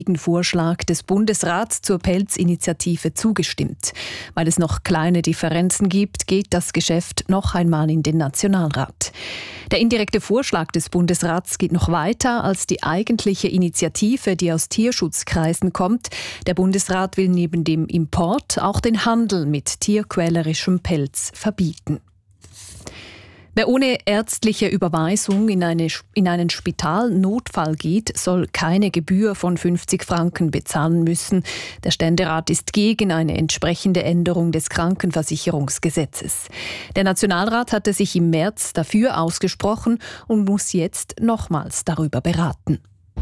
Vorschlag des Bundesrats zur Pelzinitiative zugestimmt. Weil es noch kleine Differenzen gibt, geht das Geschäft noch einmal in den Nationalrat. Der indirekte Vorschlag des Bundesrats geht noch weiter als die eigentliche Initiative, die aus Tierschutzkreisen kommt. Der Bundesrat will neben dem Import auch den Handel mit tierquälerischem Pelz verbieten. Wer ohne ärztliche Überweisung in einen Spitalnotfall geht, soll keine Gebühr von 50 Franken bezahlen müssen. Der Ständerat ist gegen eine entsprechende Änderung des Krankenversicherungsgesetzes. Der Nationalrat hatte sich im März dafür ausgesprochen und muss jetzt nochmals darüber beraten.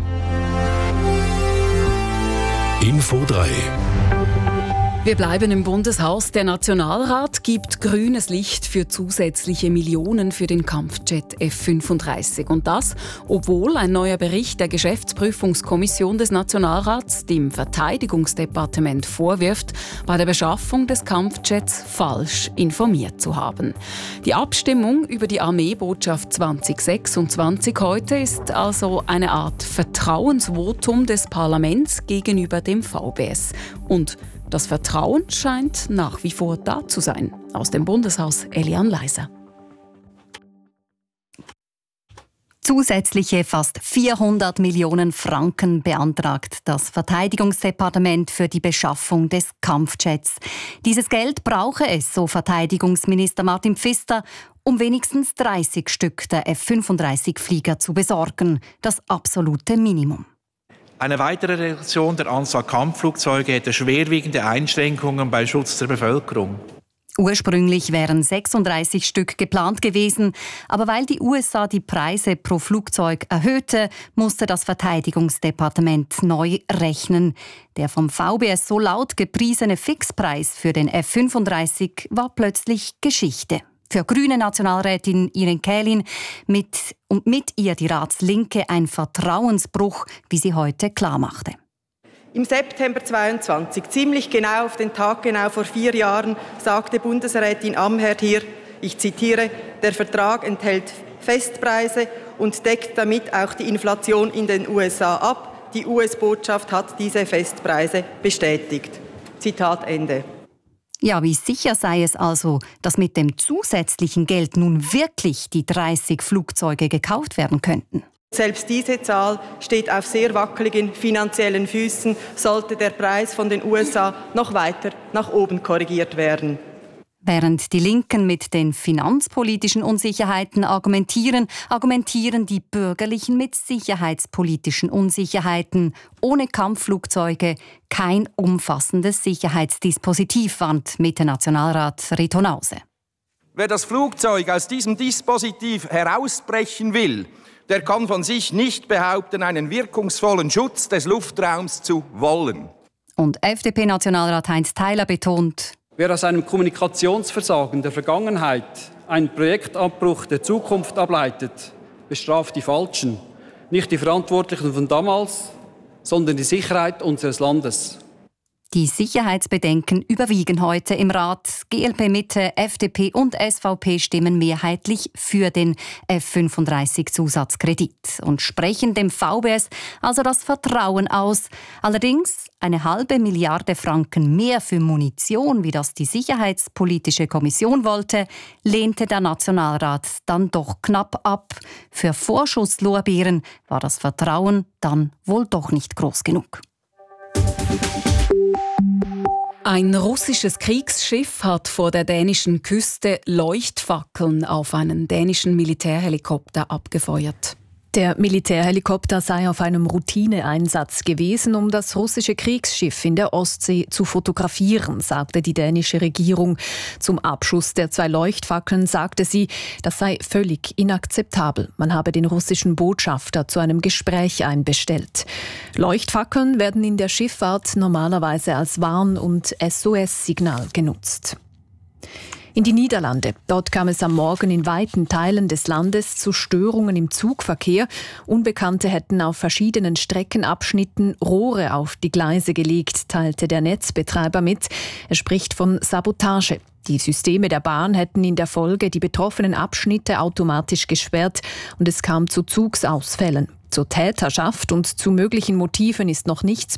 Info 3. Wir bleiben im Bundeshaus. Der Nationalrat gibt grünes Licht für zusätzliche Millionen für den Kampfjet F-35. Und das, obwohl ein neuer Bericht der Geschäftsprüfungskommission des Nationalrats dem Verteidigungsdepartement vorwirft, bei der Beschaffung des Kampfjets falsch informiert zu haben. Die Abstimmung über die Armeebotschaft 2026 heute ist also eine Art Vertrauensvotum des Parlaments gegenüber dem VBS. Und das Vertrauen scheint nach wie vor da zu sein. Aus dem Bundeshaus Elian Leiser. Zusätzliche fast 400 Millionen Franken beantragt das Verteidigungsdepartement für die Beschaffung des Kampfjets. Dieses Geld brauche es, so Verteidigungsminister Martin Pfister, um wenigstens 30 Stück der F-35-Flieger zu besorgen. Das absolute Minimum. Eine weitere Reduktion der Anzahl Kampfflugzeuge hätte schwerwiegende Einschränkungen beim Schutz der Bevölkerung. Ursprünglich wären 36 Stück geplant gewesen, aber weil die USA die Preise pro Flugzeug erhöhte, musste das Verteidigungsdepartement neu rechnen. Der vom VBS so laut gepriesene Fixpreis für den F-35 war plötzlich Geschichte. Für grüne Nationalrätin Irene Kählin mit ihr die Ratslinke ein Vertrauensbruch, wie sie heute klarmachte. Im September 2022, ziemlich genau auf den Tag genau vor 4 Jahren, sagte Bundesrätin Amherd hier, ich zitiere, der Vertrag enthält Festpreise und deckt damit auch die Inflation in den USA ab. Die US-Botschaft hat diese Festpreise bestätigt. Zitat Ende. Ja, wie sicher sei es also, dass mit dem zusätzlichen Geld nun wirklich die 30 Flugzeuge gekauft werden könnten? Selbst diese Zahl steht auf sehr wackeligen finanziellen Füßen, sollte der Preis von den USA noch weiter nach oben korrigiert werden. Während die Linken mit den finanzpolitischen Unsicherheiten argumentieren die Bürgerlichen mit sicherheitspolitischen Unsicherheiten. Ohne Kampfflugzeuge kein umfassendes Sicherheitsdispositiv, warnt Mitte-Nationalrat Reto Nause. Wer das Flugzeug aus diesem Dispositiv herausbrechen will, der kann von sich nicht behaupten, einen wirkungsvollen Schutz des Luftraums zu wollen. Und FDP-Nationalrat Heinz Theiler betont: Wer aus einem Kommunikationsversagen der Vergangenheit einen Projektabbruch der Zukunft ableitet, bestraft die Falschen. Nicht die Verantwortlichen von damals, sondern die Sicherheit unseres Landes. Die Sicherheitsbedenken überwiegen heute im Rat. GLP Mitte, FDP und SVP stimmen mehrheitlich für den F-35-Zusatzkredit und sprechen dem VBS also das Vertrauen aus. Allerdings 1,5 Milliarde Franken mehr für Munition, wie das die Sicherheitspolitische Kommission wollte, lehnte der Nationalrat dann doch knapp ab. Für Vorschusslorbeeren war das Vertrauen dann wohl doch nicht groß genug. Ein russisches Kriegsschiff hat vor der dänischen Küste Leuchtfackeln auf einen dänischen Militärhelikopter abgefeuert. Der Militärhelikopter sei auf einem Routineeinsatz gewesen, um das russische Kriegsschiff in der Ostsee zu fotografieren, sagte die dänische Regierung. Zum Abschuss der 2 Leuchtfackeln sagte sie, das sei völlig inakzeptabel. Man habe den russischen Botschafter zu einem Gespräch einbestellt. Leuchtfackeln werden in der Schifffahrt normalerweise als Warn- und SOS-Signal genutzt. In die Niederlande. Dort kam es am Morgen in weiten Teilen des Landes zu Störungen im Zugverkehr. Unbekannte hätten auf verschiedenen Streckenabschnitten Rohre auf die Gleise gelegt, teilte der Netzbetreiber mit. Er spricht von Sabotage. Die Systeme der Bahn hätten in der Folge die betroffenen Abschnitte automatisch gesperrt und es kam zu Zugsausfällen. Zur Täterschaft und zu möglichen Motiven ist noch nichts